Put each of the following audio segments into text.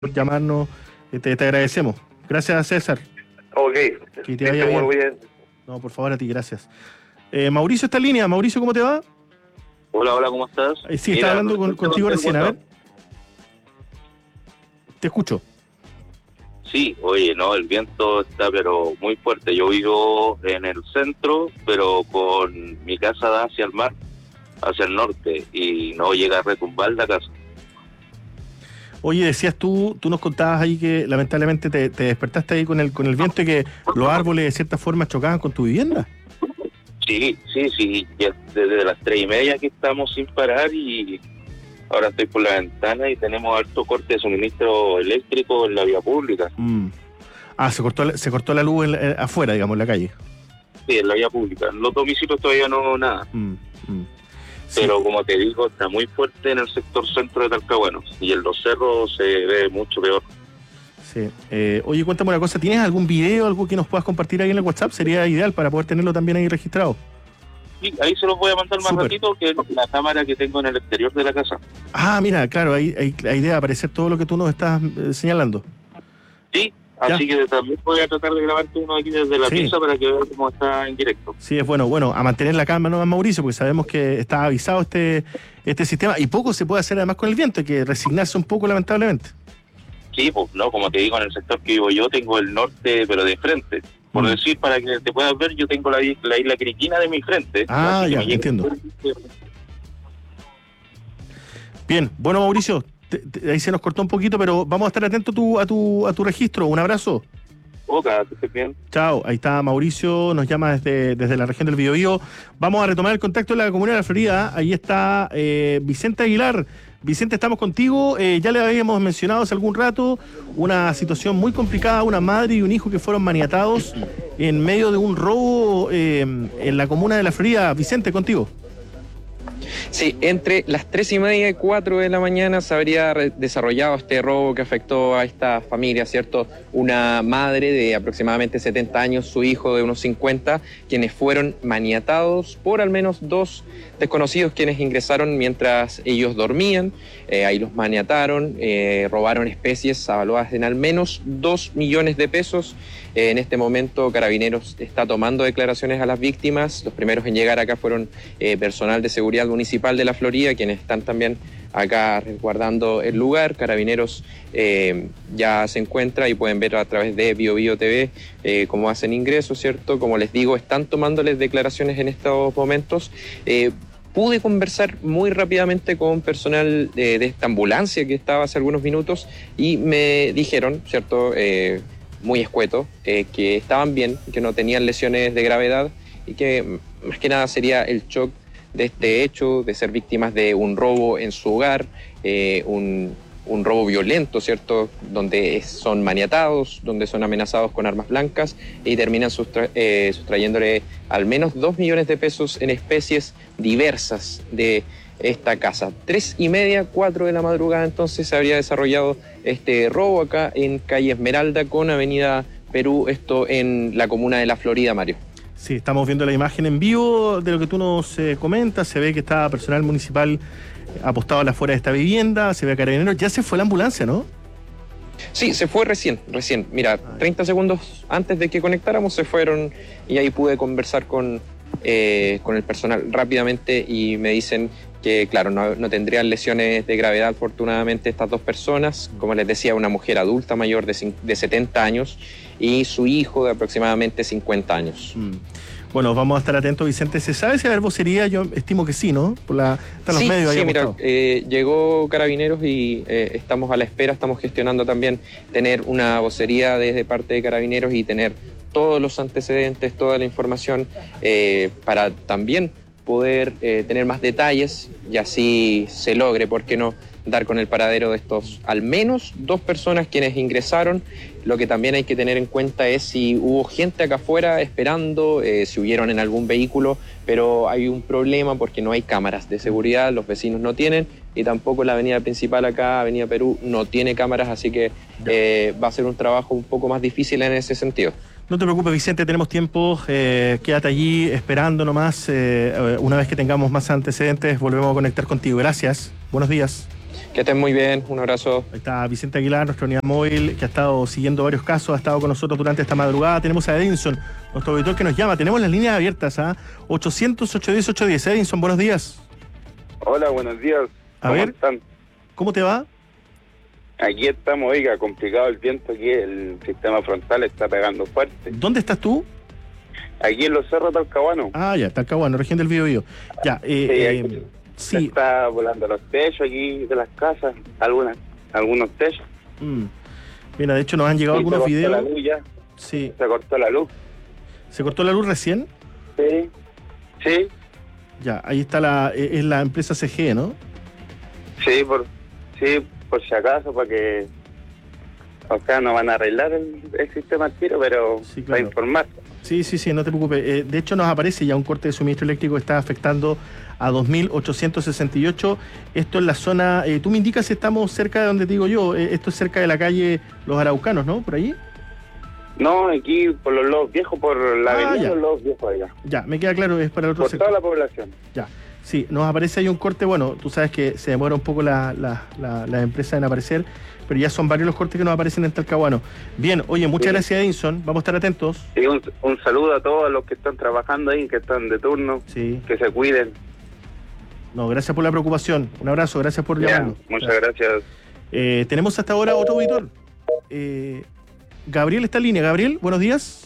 por llamarnos, te agradecemos. Gracias, César. Ok, Que te vaya bien. muy bien. No, por favor, a ti, gracias. Mauricio está en línea. Mauricio, ¿cómo te va? Hola, hola, ¿cómo estás? Sí, estaba hablando contigo recién, a ver. Te escucho. Sí, oye, no, el viento está pero muy fuerte. Yo vivo en el centro, pero con mi casa da hacia el mar, hacia el norte, y no llega a retumbar la casa. Oye, decías tú nos contabas ahí que lamentablemente te despertaste ahí con el viento y que los árboles de cierta forma chocaban con tu vivienda. Sí, ya desde las 3:30 que estamos sin parar y ahora estoy por la ventana y tenemos alto corte de suministro eléctrico en la vía pública. Se cortó la luz afuera, digamos, en la calle. Sí, en la vía pública. En los domicilios todavía no nada. Sí. Pero como te digo, está muy fuerte en el sector centro de Talcahuano y en los cerros se ve mucho peor. Sí. Oye, cuéntame una cosa, ¿tienes algún video, algo que nos puedas compartir ahí en el WhatsApp? Sería ideal para poder tenerlo también ahí registrado. Sí, ahí se los voy a mandar más Súper. ratito, que es la cámara que tengo en el exterior de la casa. Mira, claro, ahí la idea de aparecer todo lo que tú nos estás señalando. Sí, Ya. así que también voy a tratar de grabarte uno aquí desde la pieza para que veas cómo está en directo. Sí, es bueno, a mantener la calma, ¿no, Mauricio? Porque sabemos que está avisado este sistema y poco se puede hacer además con el viento, hay que resignarse un poco, lamentablemente. Sí, pues no, como te digo, en el sector que vivo yo tengo el norte, pero de frente. Por decir, para que te puedas ver, yo tengo la isla Cristina de mi frente. Ya, entiendo. Bien, bueno, Mauricio, ahí se nos cortó un poquito, pero vamos a estar atentos a tu registro. Un abrazo. Oca, que estés bien. Chao, ahí está Mauricio, nos llama desde la región del Biobío. Vamos a retomar el contacto en la Comuna de la Florida. Ahí está Vicente Aguilar. Vicente, estamos contigo. Ya le habíamos mencionado hace algún rato una situación muy complicada, una madre y un hijo que fueron maniatados en medio de un robo en la Comuna de la Florida. Vicente, contigo. Sí, entre las 3:30 y 4 de la mañana se habría desarrollado este robo que afectó a esta familia, ¿cierto? Una madre de aproximadamente 70 años, su hijo de unos 50, quienes fueron maniatados por al menos dos desconocidos quienes ingresaron mientras ellos dormían. Ahí los maniataron, robaron especies avaluadas en al menos 2 millones de pesos. En este momento Carabineros está tomando declaraciones a las víctimas. Los primeros en llegar acá fueron personal de seguridad municipal de la Florida, quienes están también acá resguardando el lugar. Carabineros ya se encuentra y pueden ver a través de BioBio TV cómo hacen ingresos, ¿cierto? Como les digo, están tomándoles declaraciones en estos momentos. Pude conversar muy rápidamente con personal de esta ambulancia que estaba hace algunos minutos y me dijeron, ¿cierto?, muy escueto, que estaban bien, que no tenían lesiones de gravedad y que más que nada sería el shock de este hecho, de ser víctimas de un robo en su hogar, un robo violento, ¿cierto?, donde son maniatados, donde son amenazados con armas blancas y terminan sustrayéndole al menos 2 millones de pesos en especies diversas de esta casa. 3:30, 4 de la madrugada entonces se habría desarrollado este robo acá en calle Esmeralda con avenida Perú, esto en la comuna de La Florida, Mario. Sí, estamos viendo la imagen en vivo de lo que tú nos comentas. Se ve que está personal municipal apostado a la afuera de esta vivienda, se ve a Carabineros. Ya se fue la ambulancia, ¿no? Sí, se fue recién. Mira, 30 segundos antes de que conectáramos se fueron y ahí pude conversar con el personal rápidamente y me dicen que, claro, no tendrían lesiones de gravedad, afortunadamente, estas dos personas. Como les decía, una mujer adulta mayor de 70 años y su hijo de aproximadamente 50 años. Bueno, vamos a estar atentos, Vicente. ¿Se sabe si va a haber vocería? Yo estimo que sí, ¿no? Están los medios ahí. Sí, mira, llegó Carabineros y estamos a la espera, estamos gestionando también tener una vocería desde parte de Carabineros y tener todos los antecedentes, toda la información para también poder tener más detalles y así se logre, ¿por qué no?, dar con el paradero de estos al menos 2 personas quienes ingresaron. Lo que también hay que tener en cuenta es si hubo gente acá afuera esperando, si huyeron en algún vehículo, pero hay un problema porque no hay cámaras de seguridad, los vecinos no tienen y tampoco la avenida principal acá, Avenida Perú, no tiene cámaras, así que va a ser un trabajo un poco más difícil en ese sentido. No te preocupes, Vicente, tenemos tiempo, quédate allí esperando nomás. Una vez que tengamos más antecedentes, volvemos a conectar contigo. Gracias, buenos días. Que estén muy bien, un abrazo. Ahí está Vicente Aguilar, nuestra unidad móvil, que ha estado siguiendo varios casos, ha estado con nosotros durante esta madrugada. Tenemos a Edinson, nuestro auditor que nos llama. Tenemos las líneas abiertas a 800-810-810. Edinson, buenos días. Hola, buenos días. A ver, están? ¿cómo te va? Aquí estamos, oiga, complicado el viento aquí, el sistema frontal está pegando fuerte. ¿Dónde estás tú? Aquí en los cerros de Talcahuano. Ah, ya, Talcahuano, región del Biobío. Ya, aquí sí. está volando los techos aquí de las casas, algunos techos. Mira, de hecho nos han llegado Sí, algunos videos. la luz ya. Sí. Se cortó la luz. ¿Se cortó la luz recién? Sí. Sí, Ya, ahí está es la empresa CG, ¿no? sí, por si acaso, para que... O sea, no van a arreglar el sistema al tiro, pero Sí, para claro. informar. Sí, no te preocupes. De hecho, nos aparece ya un corte de suministro eléctrico que está afectando a 2.868. Esto es la zona... tú me indicas si estamos cerca de donde te digo yo. Esto es cerca de la calle Los Araucanos, ¿no? ¿Por ahí? No, aquí por los Lobos Viejos, por la avenida ya. Los Lobos Viejos allá. Ya, me queda claro, es para el otro Por sector. toda la población. Ya, sí, nos aparece ahí un corte. Bueno, tú sabes que se demora un poco la empresa en aparecer, pero ya son varios los cortes que nos aparecen en Talcahuano. Bien, oye, muchas Sí. gracias, Edinson. Vamos a estar atentos. Sí, un saludo a todos los que están trabajando ahí, que están de turno, Sí. que se cuiden. No, gracias por la preocupación. Un abrazo, gracias por Ya, llamarnos. muchas gracias. Tenemos hasta ahora otro auditor. Gabriel está en línea. Gabriel, buenos días.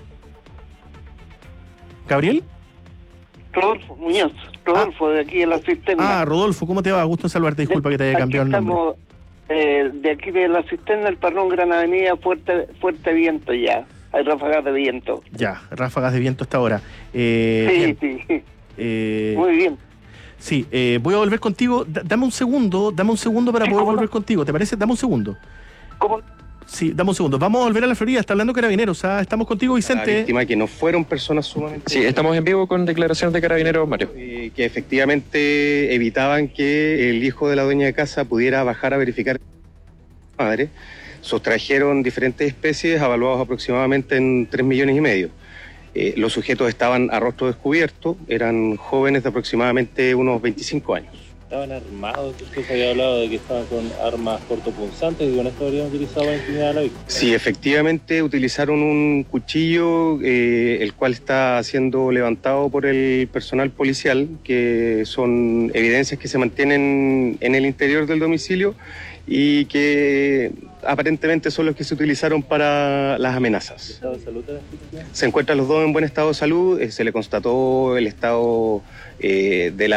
Gabriel. Rodolfo Muñoz, Rodolfo de aquí de la cisterna. Rodolfo, ¿cómo te va? Gusto en saludarte. Disculpa que te haya Aquí cambiado el nombre. estamos, de aquí de la cisterna, el Parrón Gran Avenida, fuerte viento ya. Hay ráfagas de viento. Ya, ráfagas de viento hasta ahora. Sí, Bien. sí. Muy bien. Sí, voy a volver contigo. Dame un segundo para poder volver contigo. ¿Te parece? Dame un segundo. ¿Cómo? Sí, dame un segundo. Vamos a volver a la Florida. Está hablando Carabineros. Estamos contigo, La Vicente. víctima que no fueron personas sumamente... Sí, estamos en vivo con declaraciones de Carabineros, Mario. que efectivamente evitaban que el hijo de la dueña de casa pudiera bajar a verificar a su madre. Sustrajeron diferentes especies avaluados aproximadamente en 3,5 millones. Los sujetos estaban a rostro descubierto, eran jóvenes de aproximadamente unos 25 años. ¿Estaban armados? Usted se había hablado de que estaban con armas cortopunzantes y con esto habrían utilizado para intimidar a la víctima. Sí, efectivamente utilizaron un cuchillo, el cual está siendo levantado por el personal policial, que son evidencias que se mantienen en el interior del domicilio y que aparentemente son los que se utilizaron para las amenazas. ¿Estado de salud de las víctimas? Se encuentran los dos en buen estado de salud, se le constató el estado de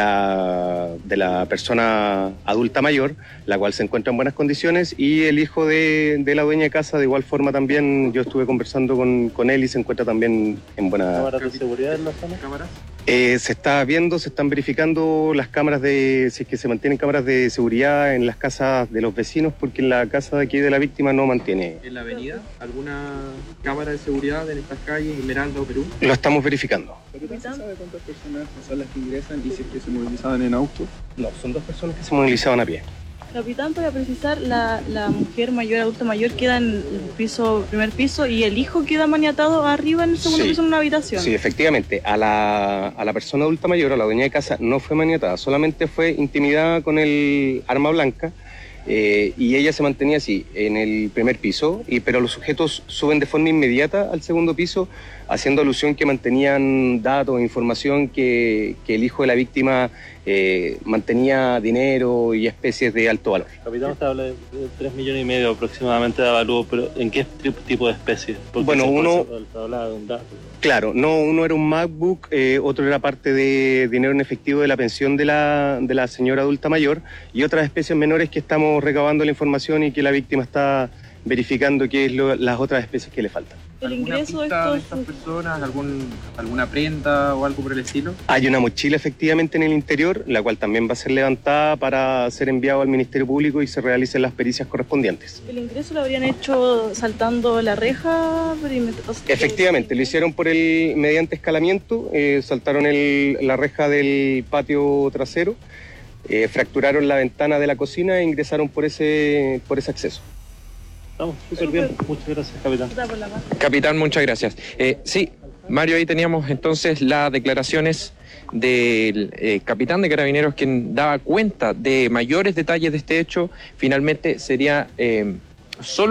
la persona adulta mayor, la cual se encuentra en buenas condiciones, y el hijo de la dueña de casa, de igual forma también, yo estuve conversando con él y se encuentra también en buena... ¿Cámaras de seguridad en la zona? Se están verificando las cámaras si es que se mantienen cámaras de seguridad en las casas de los vecinos, porque en la casa de aquí de la víctima no mantiene. ¿En la avenida alguna cámara de seguridad en estas calles, Esmeralda o Perú? Lo estamos verificando. ¿Se sabe cuántas personas son las que ingresan y si es que se movilizaban en auto? No, son dos personas que se movilizaban a pie. Capitán, para precisar, la mujer mayor, adulta mayor, queda en el primer piso y el hijo queda maniatado arriba en el segundo Sí. piso en una habitación. Sí, efectivamente. A la persona adulta mayor, a la dueña de casa, no fue maniatada, solamente fue intimidada con el arma blanca. Y ella se mantenía así en el primer piso, pero los sujetos suben de forma inmediata al segundo piso, haciendo alusión que mantenían datos, información que el hijo de la víctima mantenía dinero y especies de alto valor. Capitán, usted habla de 3,5 millones aproximadamente de avalúo, pero ¿en qué tipo de especies? Porque Bueno, se hablaba de un dato. Claro, uno era un MacBook, otro era parte de dinero en efectivo de la pensión de la señora adulta mayor, y otras especies menores que estamos recabando la información y que la víctima está verificando qué es las otras especies que le faltan. El ¿Alguna ingreso de pista de estos... estas personas? ¿Alguna prenda o algo por el estilo? Hay una mochila efectivamente en el interior, la cual también va a ser levantada para ser enviado al Ministerio Público y se realicen las pericias correspondientes. ¿El ingreso lo habrían hecho saltando la reja? Efectivamente, lo hicieron mediante escalamiento, saltaron la reja del patio trasero, fracturaron la ventana de la cocina e ingresaron por ese acceso. Estamos súper bien. Muchas gracias, capitán. Por la mano. Capitán, muchas gracias. Sí, Mario, ahí teníamos entonces las declaraciones del capitán de Carabineros, quien daba cuenta de mayores detalles de este hecho, finalmente sería solo